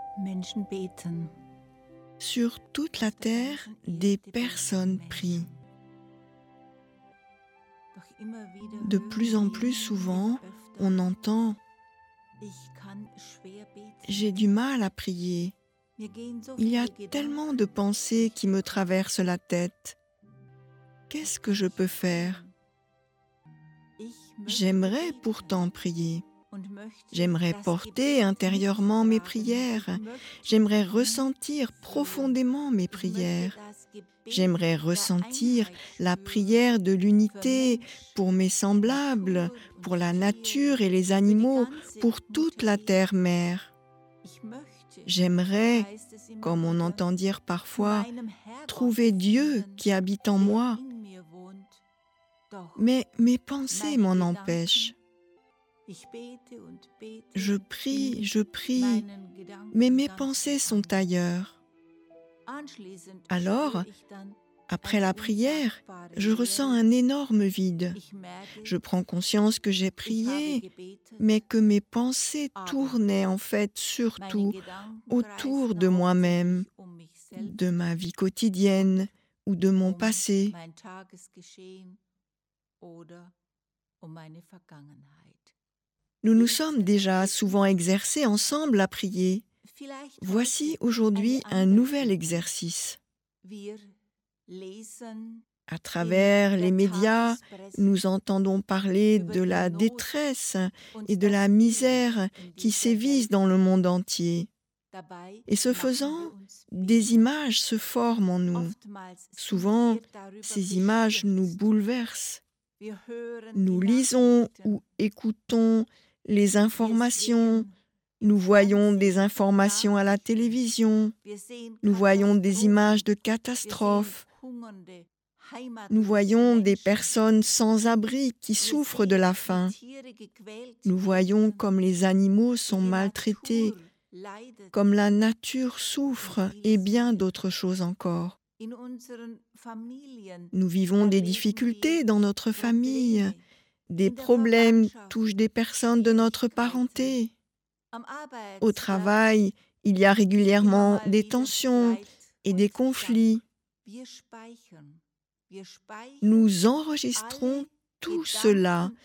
Menschen beten. Sur toute la terre, des personnes prient. Doch immer wieder De hören plus en wir plus souvent, öfter, on entend ich kann schwer beten. « j'ai du mal à prier ». Mir gehen so Il y a viele tellement Gedanken de pensées qui me traversent la tête. Qu'est-ce que je peux faire? Ich möchte J'aimerais beten pourtant prier. und möchte J'aimerais das porter Gebet intérieurement mes mittragen. prières. Ich möchte J'aimerais ressentir profondément mes Ich möchte prières. das Gebet J'aimerais der ressentir Einheit la spüren. prière de l'unité Für pour mes Menschen, semblables, Natur und pour la Tiere, nature et les für die animaux, ganze pour toute Mutter la Erde. terre-mère. Ich möchte, J'aimerais, heißt es immer comme on wieder, entend dire in parfois, meinem Herrgott trouver Dieu finden, qui habite en der moi. in mir wohnt. Doch Mais mes pensées meine m'en Gedanken, empêchent. ich bete und bete, Je prie, meinen Gedanken mais mes ganz pensées sont woanders. ailleurs. Anschließend Alors, spüre ich dann après eine la prière, unsagbare je ressens Leere. un énorme vide. Ich merke, Je prends conscience que j'ai ich habe prié, gebetet, mais que mes pensées aber tournaient en fait meine surtout Gedanken autour kreisen de moi-même, hauptsächlich um mich selbst de ma vie quotidienne ou de mon passé. mein Tagesgeschehen oder meine Vergangenheit. Nous nous sommes déjà souvent exercés ensemble à prier. Vielleicht Voici heute aujourd'hui eine un andere nouvel Übung. exercice. Wir lesen À travers les médias, nous entendons parler über de die la Not détresse und et de das la Elend misère in qui dieser sévissent Welt. dans le monde entier. Dabei Et ce machen faisant, wir uns des Bilder. images se forment en nous. Oftmals sind Souvent, wir darüber ces images nous bestürzt. bouleversent. Wir hören Nous die lisons Nachrichten. ou écoutons les Wir informations. sehen im Nous voyons des Fernsehen informations à la Nachrichten. télévision. Wir sehen Nous voyons des images de Katastrophen. Wir catastrophes. sehen hungernde, Nous heimatlose voyons des Menschen. personnes sans abri qui Wir souffrent de sehen, la wie faim. Tiere gequält Nous voyons werden, comme les animaux wie sont die maltraités, Natur leidet. comme la nature souffre et bien d'autres choses encore. In unseren Familien Nous vivons des erleben difficultés wir dans notre famille. Probleme. Des In der problèmes Verwandtschaft touchent des personnes de notre Schwierigkeiten. parenté. Am Au Arbeitsplatz travail, il y a immer régulièrement mal des wieder tensions Streit et und des Zank. conflits. Wir speichern Nous enregistrons tout cela